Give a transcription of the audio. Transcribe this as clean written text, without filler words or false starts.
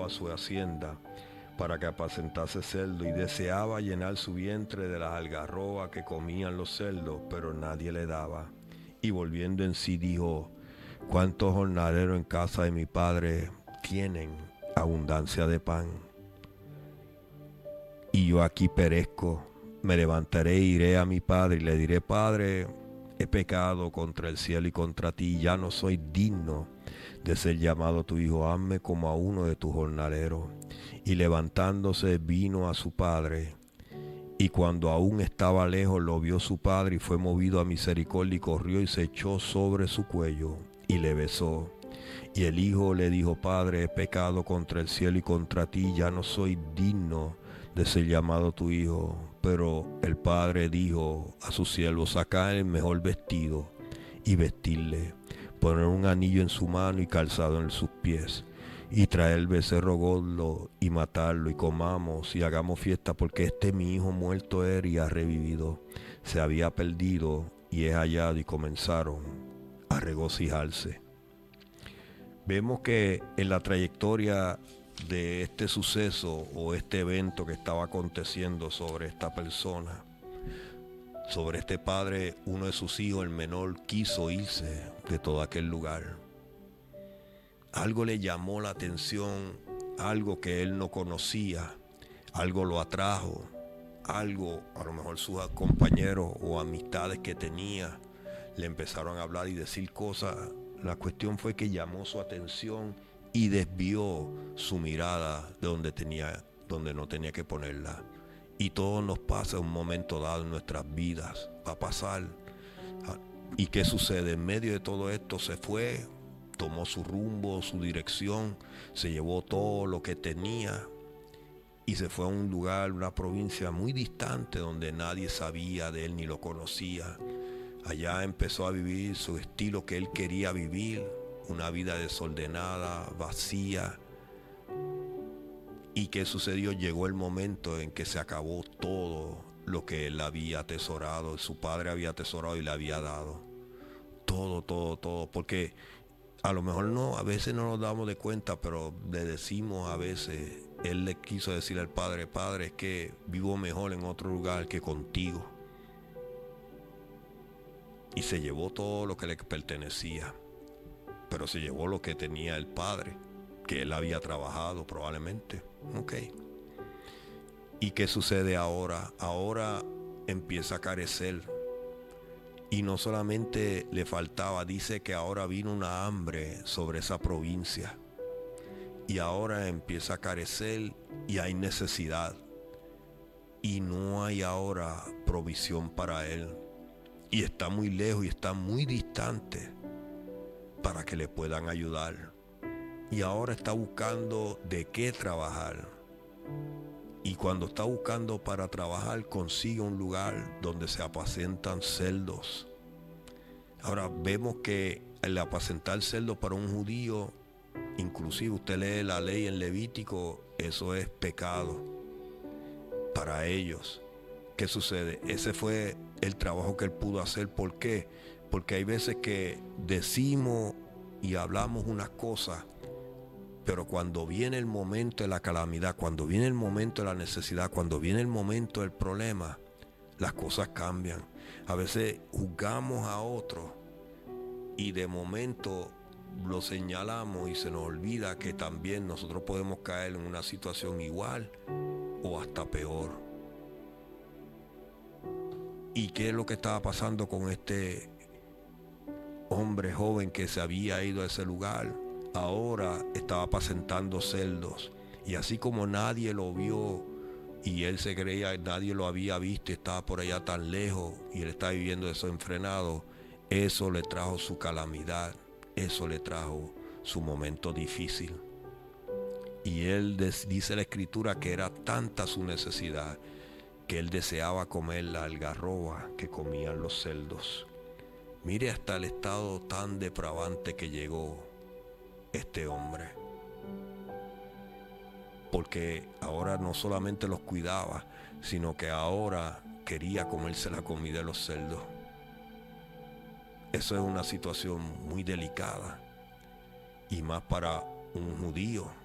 su hacienda para que apacentase cerdo, y deseaba llenar su vientre de las algarrobas que comían los cerdos, pero nadie le daba. Y volviendo en sí dijo: ¿cuántos jornaleros en casa de mi padre tienen abundancia de pan? Y yo aquí perezco. Me levantaré e iré a mi padre y le diré: Padre, he pecado contra el cielo y contra ti, ya no soy digno de ser llamado tu hijo, hazme como a uno de tus jornaleros. Y levantándose vino a su padre, y cuando aún estaba lejos lo vio su padre, y fue movido a misericordia, y corrió y se echó sobre su cuello y le besó. Y el hijo le dijo: Padre, he pecado contra el cielo y contra ti, ya no soy digno de ser llamado tu hijo. Pero el padre dijo a sus siervos: sacad el mejor vestido y vestirle, poner un anillo en su mano y calzado en sus pies, y traer el becerro gordo y matarlo, y comamos y hagamos fiesta, porque este mi hijo muerto era y ha revivido, se había perdido y es hallado. Y comenzaron a regocijarse. Vemos que en la trayectoria de este suceso o este evento que estaba aconteciendo sobre esta persona, sobre este padre, uno de sus hijos, el menor, quiso irse de todo aquel lugar. Algo le llamó la atención, algo que él no conocía, algo lo atrajo, algo, a lo mejor sus compañeros o amistades que tenía le empezaron a hablar y decir cosas. La cuestión fue que llamó su atención y desvió su mirada de donde no tenía que ponerla. Y todo nos pasa en un momento dado en nuestras vidas, va a pasar. ¿Y qué sucede? En medio de todo esto se fue, tomó su rumbo, su dirección, se llevó todo lo que tenía y se fue a un lugar, una provincia muy distante donde nadie sabía de él ni lo conocía. Allá empezó a vivir su estilo que él quería vivir, una vida desordenada, vacía. ¿Y qué sucedió? Llegó el momento en que se acabó todo lo que él había atesorado, su padre había atesorado y le había dado. Todo, porque a lo mejor no, a veces no nos damos de cuenta, pero le decimos a veces, él le quiso decir al padre: Padre, es que vivo mejor en otro lugar que contigo. Y se llevó todo lo que le pertenecía, pero se llevó lo que tenía el padre, que él había trabajado probablemente. Ok. ¿Y qué sucede ahora? Ahora empieza a carecer. Y no solamente le faltaba, dice que ahora vino una hambre sobre esa provincia. Y ahora empieza a carecer y hay necesidad. Y no hay ahora provisión para él. Y está muy lejos y está muy distante para que le puedan ayudar. Y ahora está buscando de qué trabajar. Y cuando está buscando para trabajar, consigue un lugar donde se apacentan cerdos. Ahora vemos que el apacentar cerdos para un judío, inclusive usted lee la ley en Levítico, eso es pecado para ellos. ¿Qué sucede? Ese fue el trabajo que él pudo hacer. ¿Por qué? Porque hay veces que decimos y hablamos unas cosas, pero cuando viene el momento de la calamidad, cuando viene el momento de la necesidad, cuando viene el momento del problema, las cosas cambian. A veces juzgamos a otro y de momento lo señalamos y se nos olvida que también nosotros podemos caer en una situación igual o hasta peor. ¿Y qué es lo que estaba pasando con este hombre joven que se había ido a ese lugar? Ahora estaba apacentando cerdos, y así como nadie lo vio y él se creía que nadie lo había visto, estaba por allá tan lejos y él estaba viviendo desenfrenado, eso le trajo su calamidad, eso le trajo su momento difícil. Y él dice la escritura que era tanta su necesidad que él deseaba comer la algarroba que comían los cerdos. Mire hasta el estado tan depravante que llegó este hombre, porque ahora no solamente los cuidaba, sino que ahora quería comerse la comida de los cerdos. Eso es una situación muy delicada, y más para un judío,